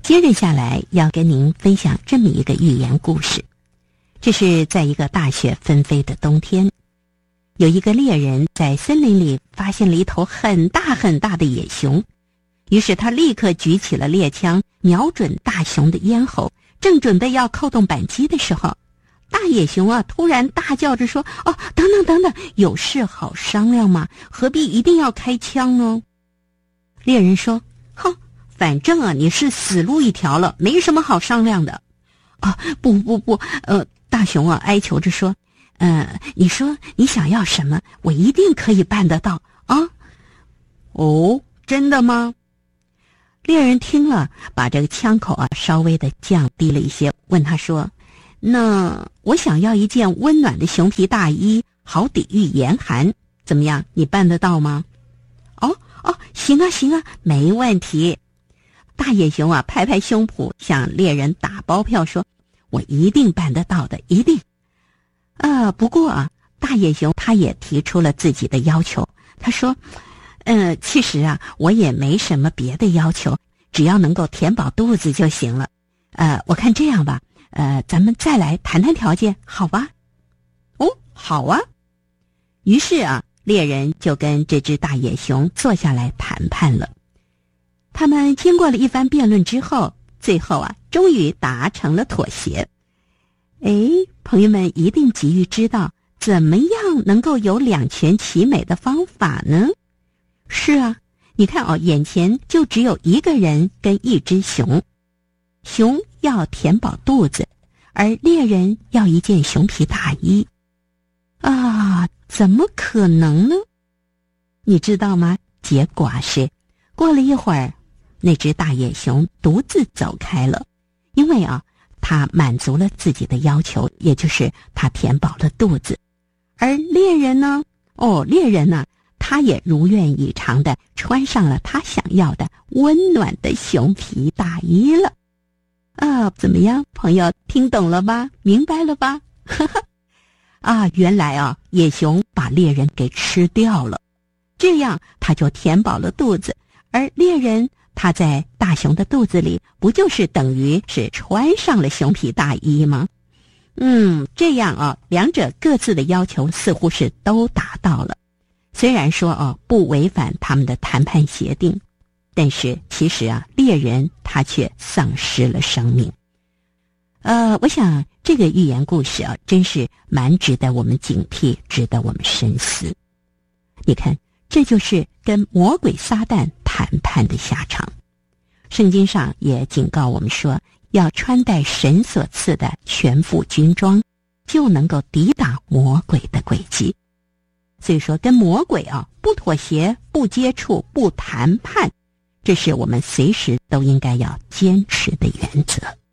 接着下来要跟您分享这么一个寓言故事。这是在一个大雪纷飞的冬天，有一个猎人在森林里发现了一头很大很大的野熊，于是他立刻举起了猎枪，瞄准大熊的咽喉，正准备要扣动扳机的时候，大野熊突然大叫着说：等等，有事好商量吗？何必一定要开枪呢？猎人说：反正你是死路一条了，没什么好商量的。不，大熊哀求着说：你说你想要什么，我一定可以办得到啊。哦，真的吗？猎人听了，把这个枪口稍微的降低了一些，问他说：那我想要一件温暖的熊皮大衣，好抵御严寒，怎么样？你办得到吗？行啊，没问题。大野熊拍拍胸脯，向猎人打包票说：我一定办得到的，一定。不过大野熊他也提出了自己的要求。他说：其实我也没什么别的要求，只要能够填饱肚子就行了。我看这样吧，咱们再来谈谈条件，好吧？好啊。于是猎人就跟这只大野熊坐下来谈判了。他们经过了一番辩论之后，最后终于达成了妥协。朋友们一定急于知道，怎么样能够有两全其美的方法呢？是你看眼前就只有一个人跟一只熊，熊要填饱肚子，而猎人要一件熊皮大衣。怎么可能呢？你知道吗？结果是，过了一会儿，那只大野熊独自走开了，因为他满足了自己的要求，也就是他填饱了肚子。而猎人呢？他也如愿以偿的穿上了他想要的温暖的熊皮大衣了。怎么样，朋友，听懂了吧？明白了吧？原来野熊把猎人给吃掉了，这样他就填饱了肚子，而猎人他在大熊的肚子里，不就是等于是穿上了熊皮大衣吗？这样两者各自的要求似乎是都达到了。虽然说不违反他们的谈判协定，但是其实猎人他却丧失了生命。我想这个寓言故事真是蛮值得我们警惕，值得我们深思。你看，这就是跟魔鬼撒旦谈判的下场。圣经上也警告我们说，要穿戴神所赐的全副军装，就能够抵挡魔鬼的诡计。所以说，跟魔鬼不妥协、不接触、不谈判，这是我们随时都应该要坚持的原则。